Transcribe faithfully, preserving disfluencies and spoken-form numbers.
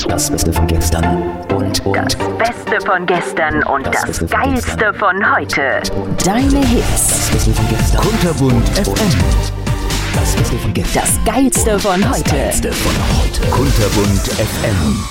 Das Beste von gestern und, und Das Beste von gestern und Das das, Beste von Geilste gestern. von heute. Deine Hits. Das Beste von gestern. Kunterbunt F M. Das Beste von gestern. Das Geilste von heute. Beste von heute. Kunterbunt F M.